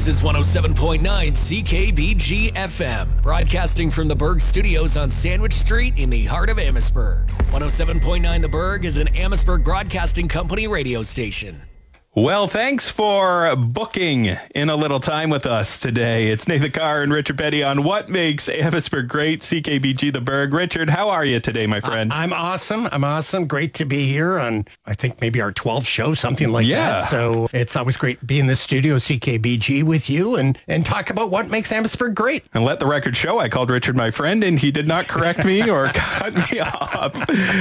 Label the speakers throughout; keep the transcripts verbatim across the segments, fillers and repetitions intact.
Speaker 1: This is one oh seven point nine C K B G F M, broadcasting from the Berg Studios on Sandwich Street in the heart of Amherstburg. one oh seven point nine The Berg is an Amherstburg Broadcasting Company radio station.
Speaker 2: Well, thanks for booking in a little time with us today. It's Nathan Carr and Richard Petty on What Makes Amherstburg Great, C K B G The Berg. Richard, how are you today, my friend?
Speaker 3: I'm awesome. I'm awesome. Great to be here on, I think, maybe our twelfth show, something like
Speaker 2: Yeah.
Speaker 3: that. So it's always great to be in the studio, C K B G, with you and, and talk about what makes Amherstburg great.
Speaker 2: And let the record show, I called Richard my friend, and he did not correct me or cut me off.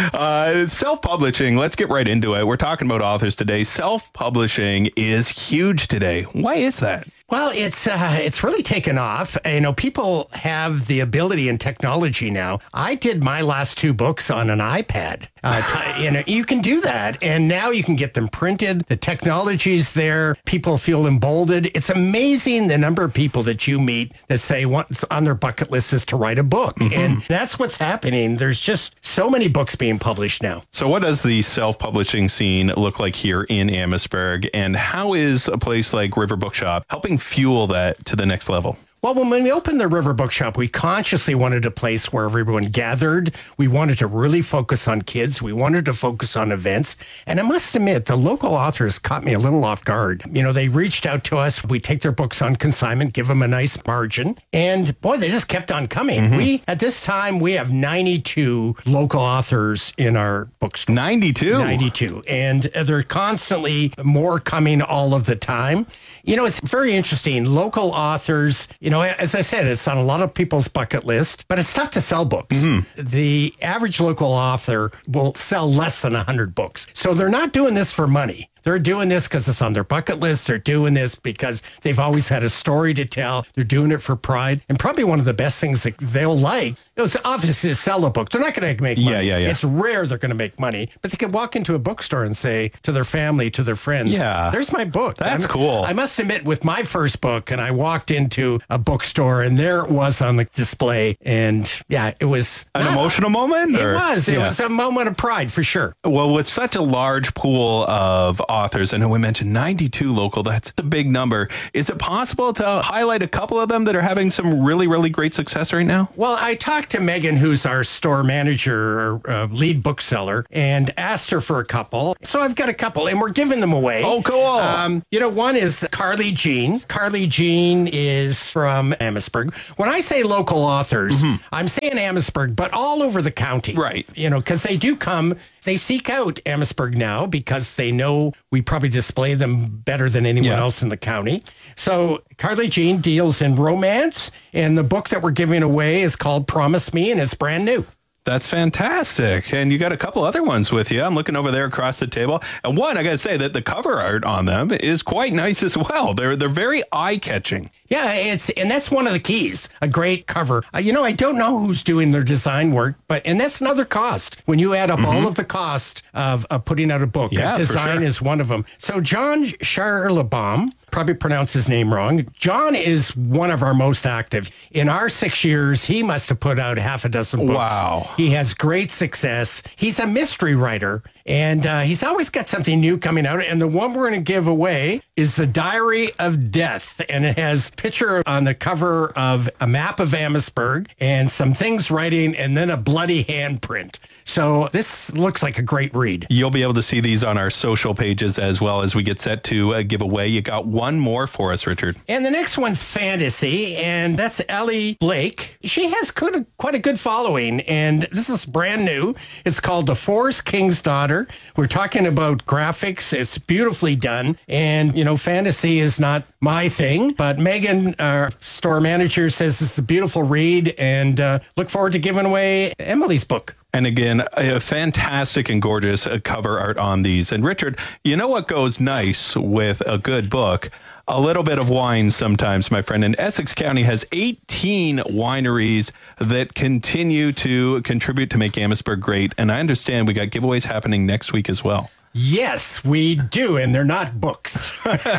Speaker 2: Uh, self-publishing, let's get right into it. We're talking about authors today. Self-publishing is huge today. Why is that?
Speaker 3: Well, it's uh, it's really taken off. You know, people have the ability and technology now. I did my last two books on an iPad. Uh, t- you know, you can do that, and now you can get them printed. The technology's there. People feel emboldened. It's amazing the number of people that you meet that say what's on their bucket list is to write a book, mm-hmm. and that's what's happening. There's just so many books being published now.
Speaker 2: So, what does the self-publishing scene look like here in Amherstburg, and how is a place like River Bookshop helping fuel that to the next level?
Speaker 3: Well, when we opened the River Bookshop, we consciously wanted a place where everyone gathered. We wanted to really focus on kids. We wanted to focus on events. And I must admit, the local authors caught me a little off guard. You know, they reached out to us. We take their books on consignment, give them a nice margin. And boy, they just kept on coming. Mm-hmm. We, at this time, we have ninety-two local authors in our bookstore.
Speaker 2: ninety-two?
Speaker 3: ninety-two. And they're constantly more coming all of the time. You know, it's very interesting. Local authors, you know, as I said, it's on a lot of people's bucket list, but it's tough to sell books. Mm-hmm. The average local author will sell less than one hundred books. So they're not doing this for money. They're doing this because it's on their bucket list. They're doing this because they've always had a story to tell. They're doing it for pride. And probably one of the best things that they'll like is obviously to sell a book. They're not going to make money.
Speaker 2: Yeah, yeah, yeah.
Speaker 3: It's rare they're going to make money, but they can walk into a bookstore and say to their family, to their friends,
Speaker 2: yeah,
Speaker 3: there's my book.
Speaker 2: That's
Speaker 3: I'm,
Speaker 2: cool.
Speaker 3: I must admit, with my first book, and I walked into a bookstore and there it was on the display. And yeah, it was
Speaker 2: an
Speaker 3: not,
Speaker 2: emotional moment.
Speaker 3: It
Speaker 2: or?
Speaker 3: was. It
Speaker 2: yeah.
Speaker 3: was a moment of pride for sure.
Speaker 2: Well, with such a large pool of authors, I know we mentioned ninety-two local, that's a big number. Is it possible to highlight a couple of them that are having some really, really great success right now?
Speaker 3: Well, I talked to Megan, who's our store manager, or uh, lead bookseller, and asked her for a couple. So I've got a couple, and we're giving them away.
Speaker 2: Oh, cool.
Speaker 3: Um, you know, one is Carly Jean. Carly Jean is from Amherstburg. When I say local authors, mm-hmm. I'm saying Amherstburg, but all over the county.
Speaker 2: Right.
Speaker 3: You know, because they do come, they seek out Amherstburg now because they know we probably display them better than anyone yeah. else in the county. So Carly Jean deals in romance, and the book that we're giving away is called Promise Me, and it's brand new.
Speaker 2: That's fantastic. And you got a couple other ones with you. I'm looking over there across the table. And one, I got to say that the cover art on them is quite nice as well. They're they're very eye-catching.
Speaker 3: Yeah, it's and that's one of the keys. A great cover. Uh, you know, I don't know who's doing their design work, but and that's another cost. When you add up mm-hmm. all of the cost of, of putting out a book,
Speaker 2: yeah,
Speaker 3: design
Speaker 2: sure.
Speaker 3: is one of them. So John Charlebaum, probably pronounced his name wrong. John is one of our most active. In our six years, he must have put out half a dozen books.
Speaker 2: Wow.
Speaker 3: He has great success. He's a mystery writer, and uh, he's always got something new coming out. And the one we're going to give away is The Diary of Death, and it has a picture on the cover of a map of Amherstburg and some things writing and then a bloody handprint. So this looks like a great read.
Speaker 2: You'll be able to see these on our social pages as well as we get set to uh, give away. You got one more for us, Richard.
Speaker 3: And the next one's fantasy, and that's Ellie Blake. She has quite a, quite a good following, and this is brand new. It's called The Forest King's Daughter. We're talking about graphics. It's beautifully done, and, you know, fantasy is not my thing, but Megan, our store manager, says it's a beautiful read, and uh, look forward to giving away Emily's book.
Speaker 2: And again, a fantastic and gorgeous cover art on these. And Richard, you know what goes nice with a good book? A little bit of wine sometimes, my friend. And Essex County has eighteen wineries that continue to contribute to make Amherstburg great. And I understand we got giveaways happening next week as well.
Speaker 3: Yes, we do, and they're not books.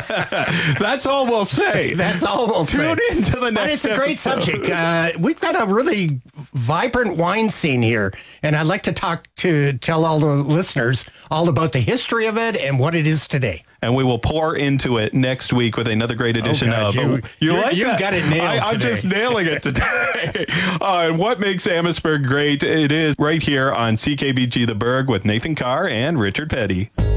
Speaker 2: That's all we'll say.
Speaker 3: That's all we'll
Speaker 2: Tune
Speaker 3: say.
Speaker 2: Tune into the next
Speaker 3: But it's a great
Speaker 2: episode.
Speaker 3: subject. Uh, we've got a really vibrant wine scene here. And I'd like to talk to tell all the listeners all about the history of it and what it is today.
Speaker 2: And we will pour into it next week with another great edition
Speaker 3: oh God,
Speaker 2: of...
Speaker 3: You,
Speaker 2: you like
Speaker 3: you
Speaker 2: that?
Speaker 3: got it nailed
Speaker 2: I, I'm
Speaker 3: today.
Speaker 2: just nailing it today. uh, and what makes Amherstburg great? It is right here on C K B G The Berg with Nathan Carr and Richard Petty.